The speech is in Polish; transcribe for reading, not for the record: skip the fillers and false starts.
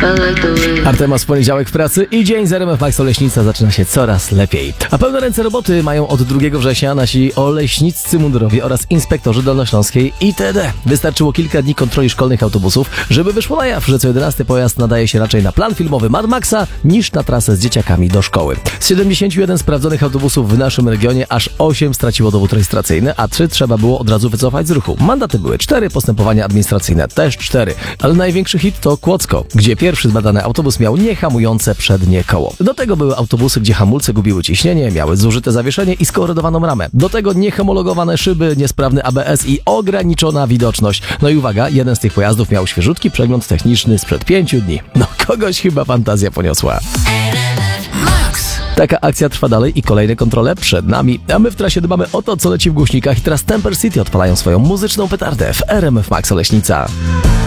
Artemas w poniedziałek w pracy i dzień z RMF Max Oleśnica zaczyna się coraz lepiej. A pełne ręce roboty mają od 2 września nasi oleśniccy mundurowi oraz inspektorzy dolnośląskiej ITD. Wystarczyło kilka dni kontroli szkolnych autobusów, żeby wyszło na jaw, że co 11 pojazd nadaje się raczej na plan filmowy Mad Maxa niż na trasę z dzieciakami do szkoły. Z 71 sprawdzonych autobusów w naszym regionie aż 8 straciło dowód rejestracyjny, a 3 trzeba było od razu wycofać z ruchu. Mandaty były 4, postępowania administracyjne też 4. Ale największy hit to Kłodzko, gdzie pierwszy zbadany autobus miał niehamujące przednie koło. Do tego były autobusy, gdzie hamulce gubiły ciśnienie, miały zużyte zawieszenie i skorydowaną ramę. Do tego niehomologowane szyby, niesprawny ABS i ograniczona widoczność. No i uwaga, jeden z tych pojazdów miał świeżutki przegląd techniczny sprzed 5 dni. No kogoś chyba fantazja poniosła. Taka akcja trwa dalej i kolejne kontrole przed nami, a my w trasie dbamy o to, co leci w głośnikach i teraz Temper City odpalają swoją muzyczną petardę w RMF Max Oleśnica.